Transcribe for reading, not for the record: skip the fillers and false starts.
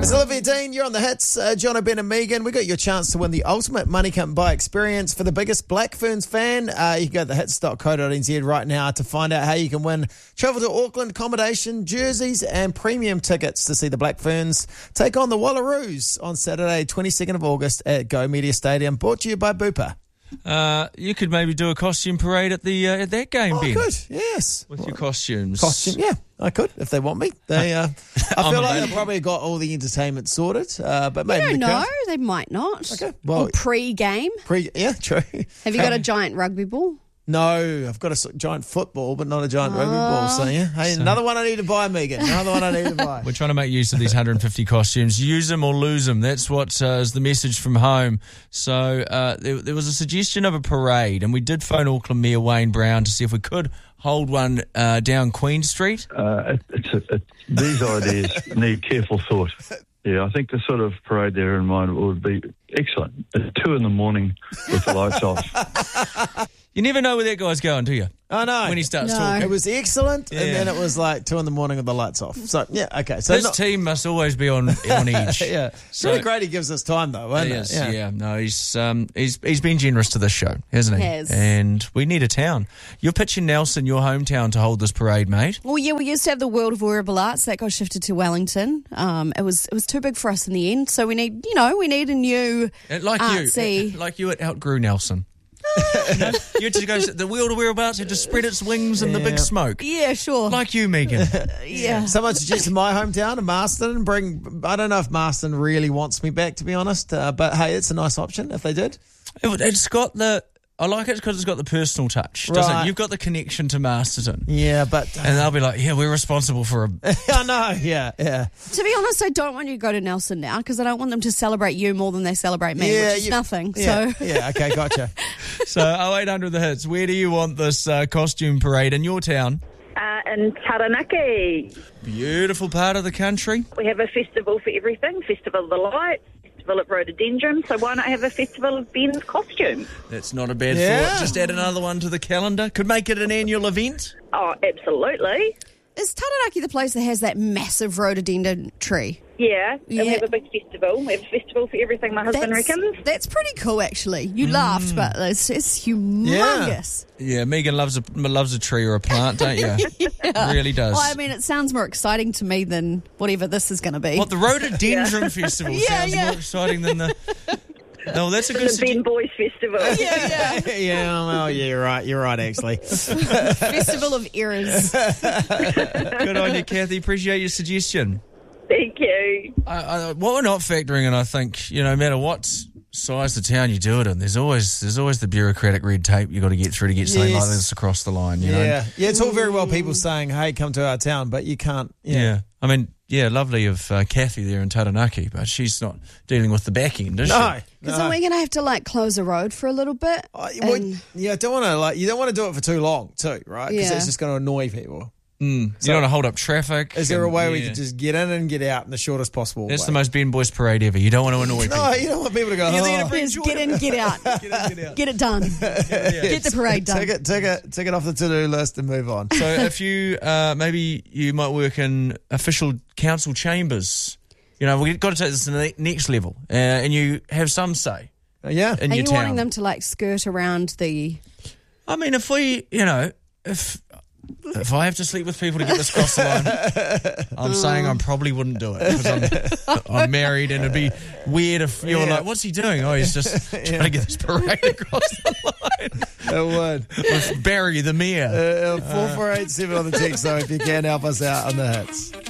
It's Olivia Dean, you're on the hits. John O'Ben and Megan, we got your chance to win the ultimate money come buy experience for the biggest Black Ferns fan. You can go to thehits.co.nz right now to find out how you can win travel to Auckland, accommodation, jerseys and premium tickets to see the Black Ferns take on the Wallaroos on Saturday, 22nd of August at Go Media Stadium. Brought to you by Bupa. You could maybe do a costume parade at the at that game, Ben. I could, yes. With your costumes. Yeah, I could if they want me. They, I feel like they've probably got all the entertainment sorted, but maybe You don't know. They might not. Okay, well, or pre-game. Yeah, true. Have you got a giant rugby ball? No, I've got a giant football, but not a giant rugby ball. So, yeah. Hey, another one I need to buy, Megan. Another one I need to buy. We're trying to make use of these 150 costumes. Use them or lose them. That's what is the message from home. So there was a suggestion of a parade, and we did phone Auckland Mayor Wayne Brown to see if we could hold one down Queen Street. These ideas need careful thought. Yeah, I think the sort of parade there in mind would be excellent. At 2 a.m. with the lights off. You never know where that guy's going, do you? I know. When he starts talking. It was excellent, and then it was like 2 a.m. with the lights off. So, yeah, okay. So This team must always be on edge. Yeah. It's really great he gives us time, though, isn't it? Yeah. No, he's been generous to this show, hasn't he? Has. And we need a town. You're pitching Nelson, your hometown, to hold this parade, mate. Well, yeah, we used to have the World of Wearable Arts. That got shifted to Wellington. It was too big for us in the end. So we need a new artsy. Like you, it outgrew Nelson. You had to go. The World of Wearable Arts had to spread its wings in the big smoke. Yeah, sure. Like you, Megan. Yeah. Someone suggested my hometown, Marston. I don't know if Marston really wants me back, to be honest. But hey, it's a nice option if they did. It's got the. I like it because it's got the personal touch, doesn't it? You've got the connection to Masterton. Yeah, but... and they'll be like, yeah, we're responsible for a... I know, yeah. To be honest, I don't want you to go to Nelson now because I don't want them to celebrate you more than they celebrate me, which is nothing. Yeah, so. Yeah, okay, gotcha. So, 0800 The Hits, where do you want this costume parade in your town? In Taranaki. Beautiful part of the country. We have a festival for everything. Festival of the Lights, Festival of Rhododendron. So why not have a Festival of Ben's costume? That's not a bad thought. Just add another one to the calendar. Could make it an annual event. Oh, absolutely. Is Taranaki the place that has that massive rhododendron tree? Yeah, and we have a big festival. We have a festival for everything, my husband reckons. That's pretty cool, actually. You laughed, but it's humongous. Yeah, Megan loves a tree or a plant, don't you? Yeah. Really does. Well, I mean, it sounds more exciting to me than whatever this is going to be. What, the Rhododendron Festival sounds more exciting than the... No, that's a good The Ben Boys Festival. Well, you're right, actually. Festival of Errors. Good on you, Kathy. Appreciate your suggestion. Thank you. What we're not factoring in, I think, no matter what size the town you do it in, there's always the bureaucratic red tape you got to get through to get something like this across the line. You know? Yeah, it's all very well people saying, "Hey, come to our town," but you can't. Yeah. I mean, lovely of Kathy there in Taranaki, but she's not dealing with the back end, is she? No. Because then we're going to have to close a road for a little bit. You don't want to do it for too long, too, right? Because it's just going to annoy people. You don't want to hold up traffic. Is there a way we could just get in and get out in the shortest possible way? That's the most Ben Boys parade ever. You don't want to annoy people. No, you don't want people to go, get in, get out. Get it done. Get the parade done. Take it off the to-do list and move on. So if you, maybe you might work in official council chambers. We've got to take this to the next level. And you have some say. Yeah. In Are your you town. wanting them to skirt around the... I mean, if we, if I have to sleep with people to get this across the line, I'm saying I probably wouldn't do it because I'm married and it'd be weird if you were like, what's he doing? Oh, he's just trying to get this parade across the line. It would. With Barry, the mayor. 4487 on the text, though, if you can help us out on the hits.